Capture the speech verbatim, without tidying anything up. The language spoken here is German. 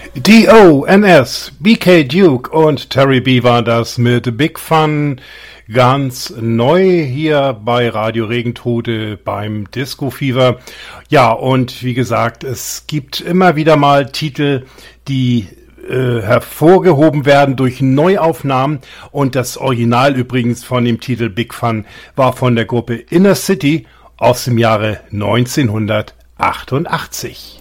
D O N S, B K Duke und Terry B waren das mit Big Fun, ganz neu hier bei Radio Regentrude beim Disco Fever. Ja, und wie gesagt, es gibt immer wieder mal Titel, die äh, hervorgehoben werden durch Neuaufnahmen, und das Original übrigens von dem Titel Big Fun war von der Gruppe Inner City aus dem Jahre neunzehnhundertachtundachtzig.